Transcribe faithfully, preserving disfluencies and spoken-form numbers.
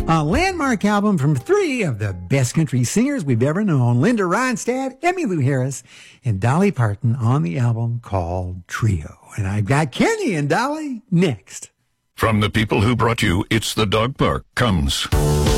A landmark album from three of the best country singers we've ever known, Linda Ronstadt, Emmylou Harris, and Dolly Parton on the album called Trio. And I've got Kenny and Dolly next. From the people who brought you It's the Dog Park comes...